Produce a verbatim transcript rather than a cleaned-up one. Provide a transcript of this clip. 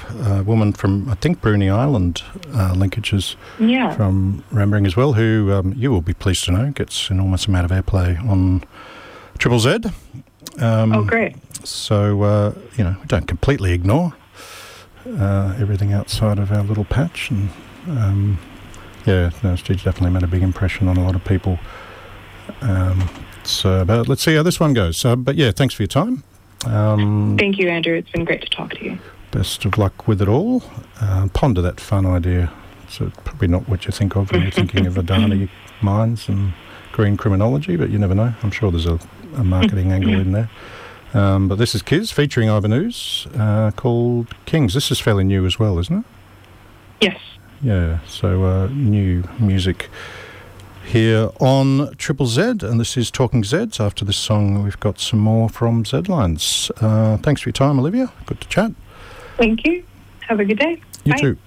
a woman from, I think, Bruny Island, uh, linkages Yeah. from Rambering as well, who um, you will be pleased to know gets enormous amount of airplay on Triple Z. Um, Oh, great. So, uh, you know, we don't completely ignore uh, everything outside of our little patch. And, um, yeah, no, she's definitely made a big impression on a lot of people. Um, so, but let's see how this one goes. Uh, but, yeah, thanks for your time. Um, Thank you, Andrew. It's been great to talk to you. Best of luck with it all. Uh, ponder that fun idea. So probably not what you think of when you're thinking of Adani mines and green criminology, but you never know. I'm sure there's a, a marketing angle in there. Um, but this is Kiz featuring Ivanhoos, uh, called Kings. This is fairly new as well, isn't it? Yes. Yeah, so uh, new music here on Triple Z, and this is Talking Zeds. After this song, we've got some more from Zlines. Uh, thanks for your time, Olivia. Good to chat. Thank you. Have a good day. You Bye. too.